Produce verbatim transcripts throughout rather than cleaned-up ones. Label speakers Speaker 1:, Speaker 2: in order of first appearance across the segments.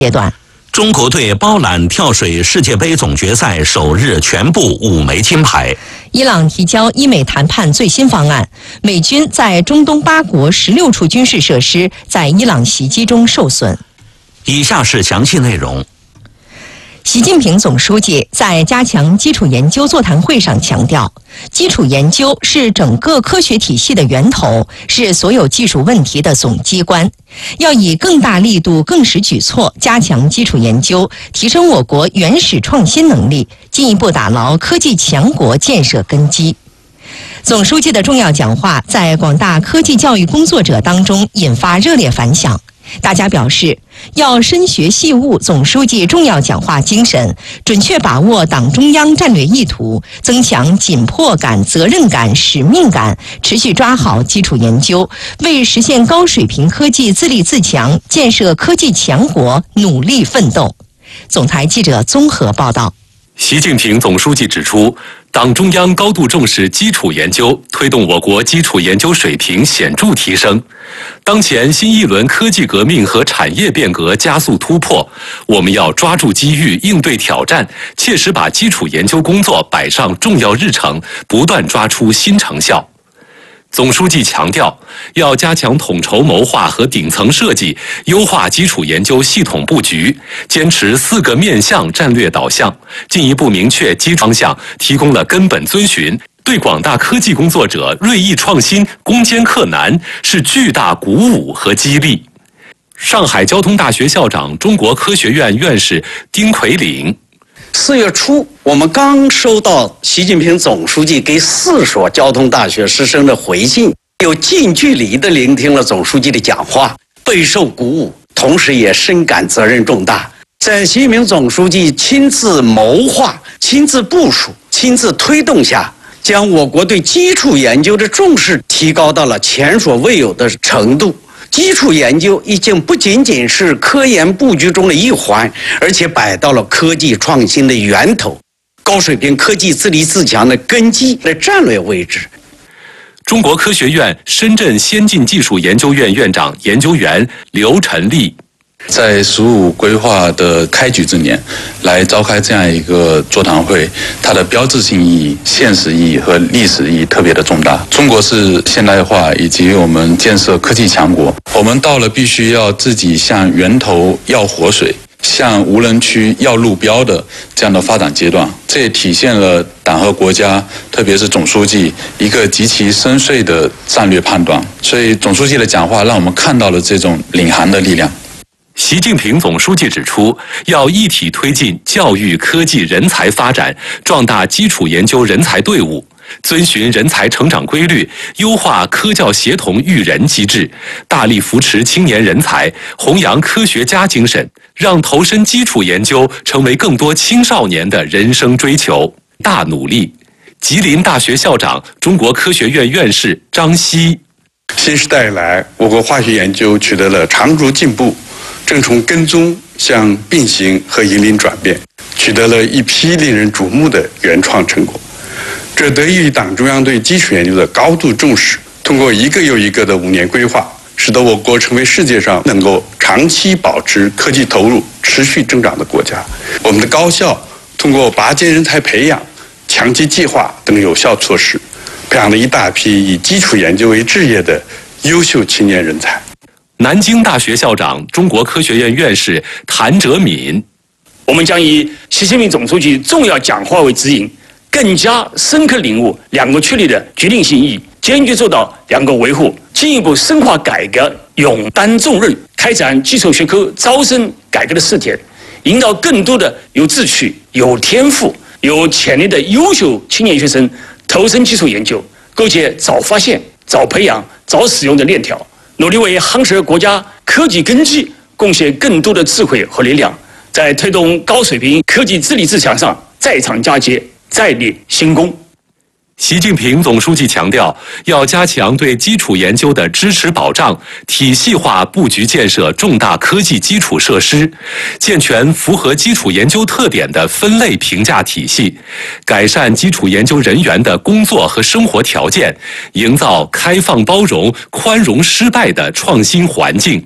Speaker 1: 阶段。
Speaker 2: 中国队包揽跳水世界杯总决赛首日全部五枚金牌。
Speaker 1: 伊朗提交伊美谈判最新方案，美军在中东八国十六处军事设施在伊朗袭击中受损。
Speaker 2: 以下是详细内容。
Speaker 1: 习近平总书记在加强基础研究座谈会上强调，基础研究是整个科学体系的源头，是所有技术问题的总机关。要以更大力度、更实举措加强基础研究，提升我国原始创新能力，进一步打牢科技强国建设根基。总书记的重要讲话在广大科技教育工作者当中引发热烈反响。大家表示，要深学细悟总书记重要讲话精神，准确把握党中央战略意图，增强紧迫感、责任感、使命感，持续抓好基础研究，为实现高水平科技自立自强、建设科技强国努力奋斗。总台记者综合报道。
Speaker 3: 习近平总书记指出，党中央高度重视基础研究，推动我国基础研究水平显著提升。当前新一轮科技革命和产业变革加速突破，我们要抓住机遇，应对挑战，切实把基础研究工作摆上重要日程，不断抓出新成效。总书记强调，要加强统筹谋划和顶层设计，优化基础研究系统布局，坚持四个面向战略导向，进一步明确基础方向，提供了根本遵循，对广大科技工作者锐意创新、攻坚克难是巨大鼓舞和激励。上海交通大学校长、中国科学院院士丁奎岭。
Speaker 4: 四月初，我们刚收到习近平总书记给四所交通大学师生的回信，有近距离地聆听了总书记的讲话，备受鼓舞，同时也深感责任重大。在习近平总书记亲自谋划、亲自部署、亲自推动下，将我国对基础研究的重视提高到了前所未有的程度。基础研究已经不仅仅是科研布局中的一环，而且摆到了科技创新的源头，高水平科技自立自强的根基的战略位置。
Speaker 3: 中国科学院深圳先进技术研究院院长研究员刘晨立。
Speaker 5: 在“十五”规划的开局之年，来召开这样一个座谈会，它的标志性意义、现实意义和历史意义特别的重大。中国是现代化以及我们建设科技强国，我们到了必须要自己向源头要活水、向无人区要路标的这样的发展阶段。这也体现了党和国家，特别是总书记一个极其深邃的战略判断。所以，总书记的讲话让我们看到了这种领航的力量。
Speaker 3: 习近平总书记指出，要一体推进教育、科技、人才发展，壮大基础研究人才队伍，遵循人才成长规律，优化科教协同育人机制，大力扶持青年人才，弘扬科学家精神，让投身基础研究成为更多青少年的人生追求。大努力。吉林大学校长、中国科学院院士张希。
Speaker 6: 新时代以来，我国化学研究取得了长足进步，正从跟踪向并行和引领转变，取得了一批令人瞩目的原创成果。这得益于党中央对基础研究的高度重视，通过一个又一个的五年规划，使得我国成为世界上能够长期保持科技投入持续增长的国家。我们的高校通过拔尖人才培养、强基计划等有效措施，培养了一大批以基础研究为志业的优秀青年人才。
Speaker 3: 南京大学校长、中国科学院院士谭哲敏。
Speaker 7: 我们将以习近平总书记重要讲话为指引，更加深刻领悟两个确立的决定性意义，坚决做到两个维护，进一步深化改革，勇担重任，开展基础学科招生改革的试点，引导更多的有志趣、有天赋、有潜力的优秀青年学生投身基础研究，构建早发现、早培养、早使用的链条，努力为夯实国家科技根基贡献更多的智慧和力量，在推动高水平科技自立自强上再创佳绩、再立新功。
Speaker 3: 习近平总书记强调，要加强对基础研究的支持保障，体系化布局建设重大科技基础设施，健全符合基础研究特点的分类评价体系，改善基础研究人员的工作和生活条件，营造开放包容、宽容失败的创新环境。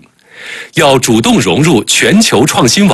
Speaker 3: 要主动融入全球创新网。